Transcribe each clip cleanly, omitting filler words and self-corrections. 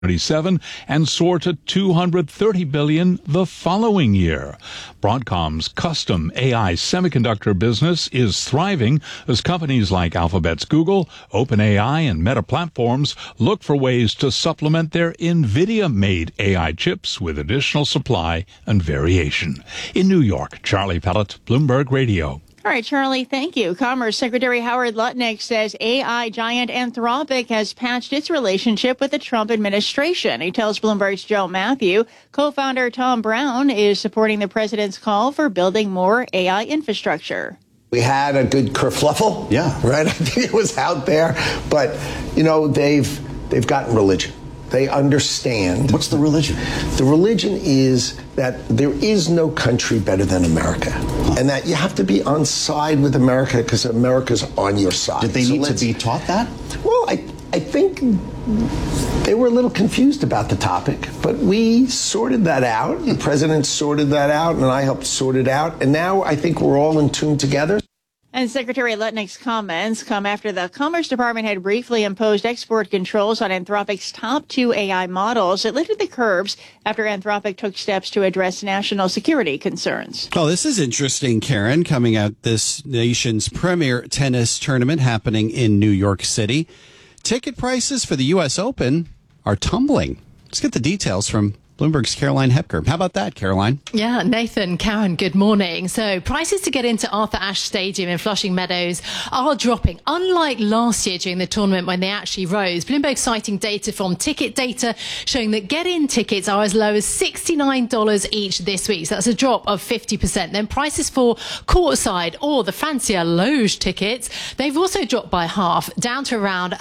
and soar to $230 billion the following year. Broadcom's custom AI semiconductor business is thriving as companies like Alphabet's Google, OpenAI, and Meta Platforms look for ways to supplement their NVIDIA-made AI chips with additional supply and variation. In New York, Charlie Pellet, Bloomberg Radio. All right, Charlie, thank you. Commerce Secretary Howard Lutnick says AI giant Anthropic has patched its relationship with the Trump administration. He tells Bloomberg's Joe Matthew co-founder Tom Brown is supporting the president's call for building more AI infrastructure. We had a good kerfluffle, right? I think it was out there, but you know they've gotten religion. They understand. What's the religion? The religion is that there is no country better than America. And that you have to be on side with America because America's on your side. Did they need to be taught that? Well, I think they were a little confused about the topic, but we sorted that out. The president sorted that out, and I helped sort it out. And now I think we're all in tune together. And Secretary Lutnick's comments come after the Commerce Department had briefly imposed export controls on Anthropic's top two AI models. It lifted the curbs after Anthropic took steps to address national security concerns. Oh, this is interesting, Karen, coming out this nation's premier tennis tournament happening in New York City. Ticket prices for the U.S. Open are tumbling. Let's get the details from Bloomberg's Caroline Hepker. How about that, Caroline? Yeah, Nathan, Karen, good morning. So prices to get into Arthur Ashe Stadium in Flushing Meadows are dropping, unlike last year during the tournament when they actually rose. Bloomberg citing data from Ticket Data showing that get-in tickets are as low as $69 each this week. So that's a drop of 50%. Then prices for courtside or the fancier loge tickets, they've also dropped by half, down to around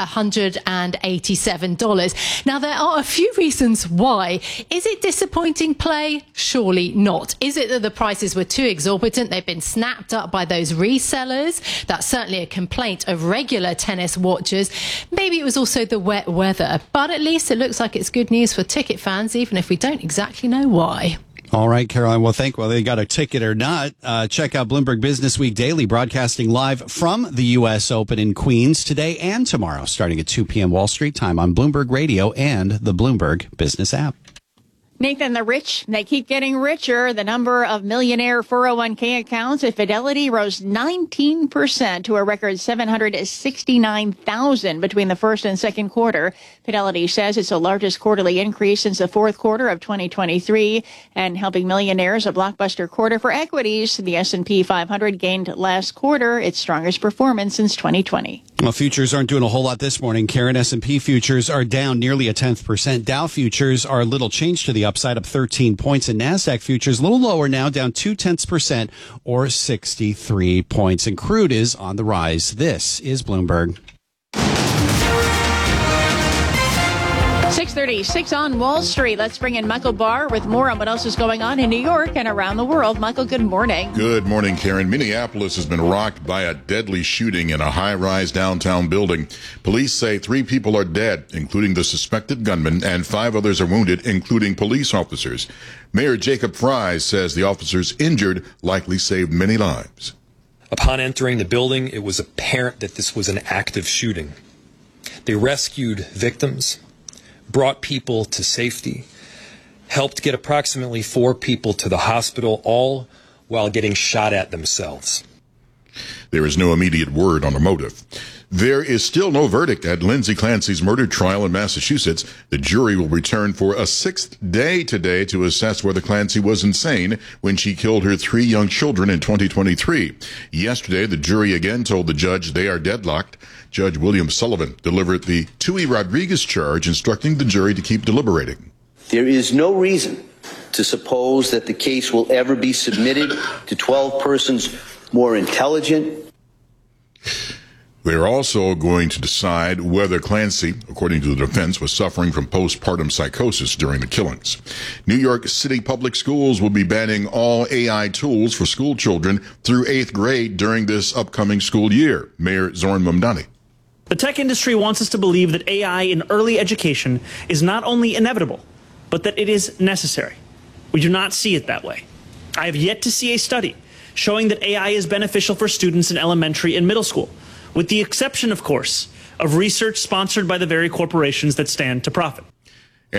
$187. Now, there are a few reasons why. Is it disappointing play? Surely not. Is it that the prices were too exorbitant? They've been snapped up by those resellers. That's certainly a complaint of regular tennis watchers. Maybe it was also the wet weather, but at least it looks like it's good news for ticket fans, even if we don't exactly know why. All right, Caroline. Well, whether they got a ticket or not, check out Bloomberg Business Week Daily, broadcasting live from the U.S. Open in Queens today and tomorrow, starting at 2 p.m. Wall Street time on Bloomberg Radio and the Bloomberg Business app. Nathan, the rich, they keep getting richer. The number of millionaire 401k accounts at Fidelity rose 19% to a record 769,000 between the first and second quarter. Fidelity says it's the largest quarterly increase since the fourth quarter of 2023, and helping millionaires a blockbuster quarter for equities. The S&P 500 gained last quarter its strongest performance since 2020. Well, futures aren't doing a whole lot this morning. Karen, S&P futures are down nearly 0.1%. Dow futures are a little changed to the upside, up 13 points, and NASDAQ futures a little lower now, down 0.2% or 63 points. And crude is on the rise. This is Bloomberg. 6:36 on Wall Street. Let's bring in Michael Barr with more on what else is going on in New York and around the world. Michael, good morning. Good morning, Karen. Minneapolis has been rocked by a deadly shooting in a high-rise downtown building. Police say 3 people are dead, including the suspected gunman, and 5 others are wounded, including police officers. Mayor Jacob Fries says the officers injured likely saved many lives. Upon entering the building, it was apparent that this was an active shooting. They rescued victims, brought people to safety, helped get approximately 4 people to the hospital, all while getting shot at themselves. There is no immediate word on the motive. There is still no verdict at Lindsay Clancy's murder trial in Massachusetts. The jury will return for a 6th day today to assess whether Clancy was insane when she killed her 3 young children in 2023. Yesterday, the jury again told the judge they are deadlocked. Judge William Sullivan delivered the Tui Rodriguez charge, instructing the jury to keep deliberating. There is no reason to suppose that the case will ever be submitted to 12 persons more intelligent. They're also going to decide whether Clancy, according to the defense, was suffering from postpartum psychosis during the killings. New York City public schools will be banning all AI tools for school children through 8th grade during this upcoming school year. Mayor Zoran Mamdani. The tech industry wants us to believe that AI in early education is not only inevitable, but that it is necessary. We do not see it that way. I have yet to see a study showing that AI is beneficial for students in elementary and middle school, with the exception, of course, of research sponsored by the very corporations that stand to profit.